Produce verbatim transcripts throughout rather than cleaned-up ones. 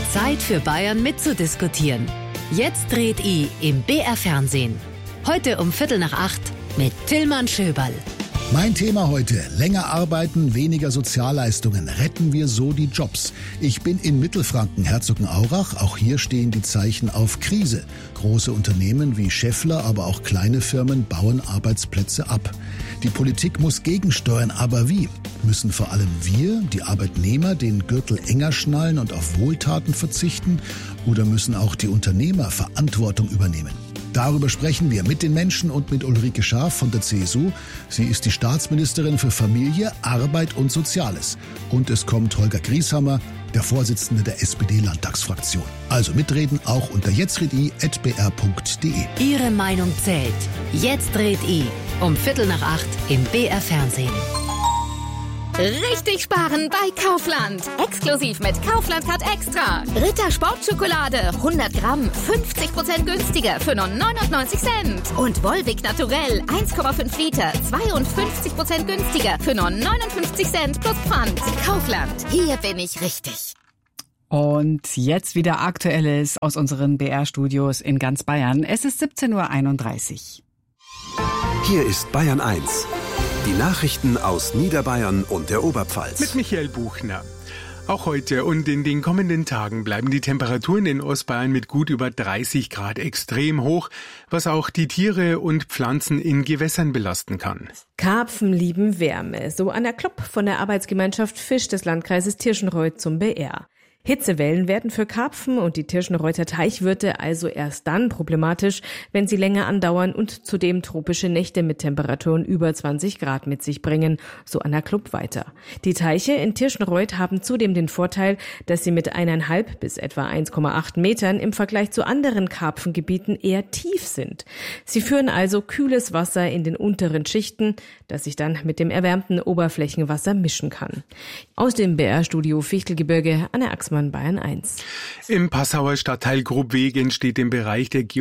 Zeit für Bayern mitzudiskutieren. Jetzt dreht I im B R Fernsehen. Heute um Viertel nach acht mit Tillmann Schöberl. Mein Thema heute: länger arbeiten, weniger Sozialleistungen. Retten wir so die Jobs? Ich bin in Mittelfranken, Herzogenaurach. Auch hier stehen die Zeichen auf Krise. Große Unternehmen wie Schaeffler, aber auch kleine Firmen bauen Arbeitsplätze ab. Die Politik muss gegensteuern, aber wie? Müssen vor allem wir, die Arbeitnehmer, den Gürtel enger schnallen und auf Wohltaten verzichten? Oder müssen auch die Unternehmer Verantwortung übernehmen? Darüber sprechen wir mit den Menschen und mit Ulrike Schaaf von der C S U. Sie ist die Staatsministerin für Familie, Arbeit und Soziales. Und es kommt Holger Grieshammer, der Vorsitzende der S P D-Landtagsfraktion. Also mitreden auch unter jetztredi at b r punkt d e. Ihre Meinung zählt. Jetzt dreht I um Viertel nach acht im B R Fernsehen. Richtig sparen bei Kaufland. Exklusiv mit Kaufland Card Extra. Ritter Sportschokolade hundert Gramm fünfzig Prozent günstiger für nur neunundneunzig Cent. Und Volvic Naturell eins Komma fünf Liter zweiundfünfzig Prozent günstiger für nur neunundfünfzig Cent plus Pfand. Kaufland, hier bin ich richtig. Und jetzt wieder Aktuelles aus unseren B R-Studios in ganz Bayern. Es ist siebzehn Uhr einunddreißig. Hier ist Bayern eins. Die Nachrichten aus Niederbayern und der Oberpfalz. Mit Michael Buchner. Auch heute und in den kommenden Tagen bleiben die Temperaturen in Ostbayern mit gut über dreißig Grad extrem hoch, was auch die Tiere und Pflanzen in Gewässern belasten kann. Karpfen lieben Wärme, so Anna Klopp von der Arbeitsgemeinschaft Fisch des Landkreises Tirschenreuth zum B R. Hitzewellen werden für Karpfen und die Tirschenreuther Teichwirte also erst dann problematisch, wenn sie länger andauern und zudem tropische Nächte mit Temperaturen über zwanzig Grad mit sich bringen, so Anna Klupp weiter. Die Teiche in Tirschenreuth haben zudem den Vorteil, dass sie mit eineinhalb bis etwa eins Komma acht Metern im Vergleich zu anderen Karpfengebieten eher tief sind. Sie führen also kühles Wasser in den unteren Schichten, das sich dann mit dem erwärmten Oberflächenwasser mischen kann. Aus dem B R-Studio Fichtelgebirge, Anne Axmann, Bayern eins. Im Passauer Stadtteil Grubweg entsteht im Bereich der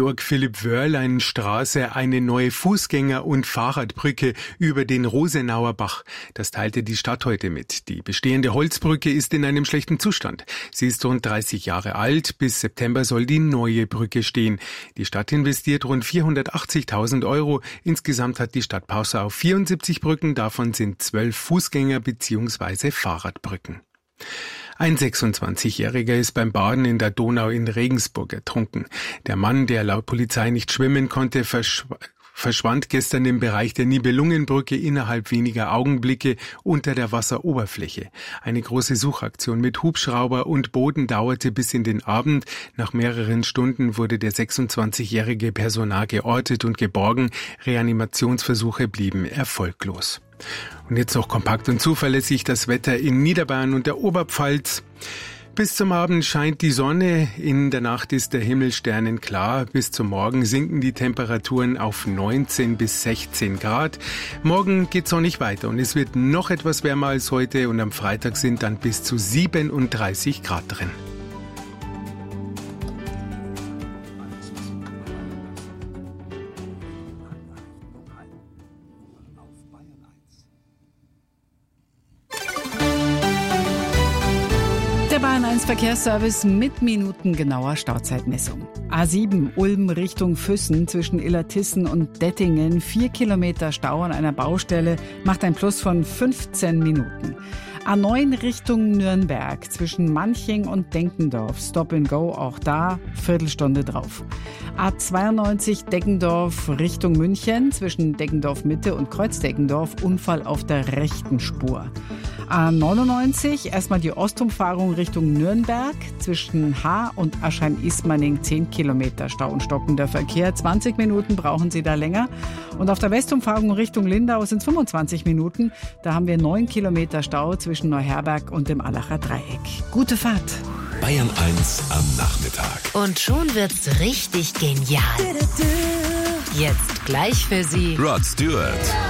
Georg-Philipp-Wörlein-Straße eine neue Fußgänger- und Fahrradbrücke über den Rosenauer Bach. Das teilte die Stadt heute mit. Die bestehende Holzbrücke ist in einem schlechten Zustand. Sie ist rund dreißig Jahre alt. Bis September soll die neue Brücke stehen. Die Stadt investiert rund vierhundertachtzigtausend Euro. Insgesamt hat die Stadt Passau vierundsiebzig Brücken. Davon sind zwölf Fußgänger- bzw. Fahrradbrücken. Ein sechsundzwanzigjähriger ist beim Baden in der Donau in Regensburg ertrunken. Der Mann, der laut Polizei nicht schwimmen konnte, verschw- verschwand gestern im Bereich der Nibelungenbrücke innerhalb weniger Augenblicke unter der Wasseroberfläche. Eine große Suchaktion mit Hubschrauber und Booten dauerte bis in den Abend. Nach mehreren Stunden wurde der sechsundzwanzigjährige Personal geortet und geborgen. Reanimationsversuche blieben erfolglos. Und jetzt noch kompakt und zuverlässig das Wetter in Niederbayern und der Oberpfalz. Bis zum Abend scheint die Sonne, in der Nacht ist der Himmel sternenklar. Bis zum Morgen sinken die Temperaturen auf neunzehn bis sechzehn Grad. Morgen geht's sonnig weiter und es wird noch etwas wärmer als heute und am Freitag sind dann bis zu siebenunddreißig Grad drin. Bayern eins Verkehrsservice mit minutengenauer Stauzeitmessung. A sieben Ulm Richtung Füssen zwischen Illertissen und Dettingen. Vier Kilometer Stau an einer Baustelle macht ein Plus von fünfzehn Minuten. A neun Richtung Nürnberg zwischen Manching und Denkendorf. Stop and Go, auch da Viertelstunde drauf. A zweiundneunzig Deggendorf Richtung München zwischen Deggendorf Mitte und Kreuzdeckendorf. Unfall auf der rechten Spur. A neunundneunzig, erstmal die Ostumfahrung Richtung Nürnberg, zwischen Haar und Aschheim-Ismaning zehn Kilometer Stau und stockender Verkehr. zwanzig Minuten brauchen Sie da länger. Und auf der Westumfahrung Richtung Lindau sind es fünfundzwanzig Minuten. Da haben wir neun Kilometer Stau zwischen Neuherberg und dem Allacher Dreieck. Gute Fahrt. Bayern eins am Nachmittag. Und schon wird's richtig genial. Jetzt gleich für Sie Rod Stewart.